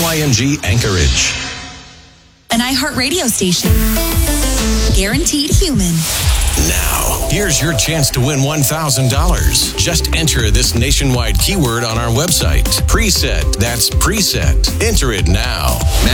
KYMG Anchorage. An iHeartRadio station. Guaranteed human. Now, here's your chance to win $1,000. Just enter this nationwide keyword on our website. Preset. That's preset. Enter it now.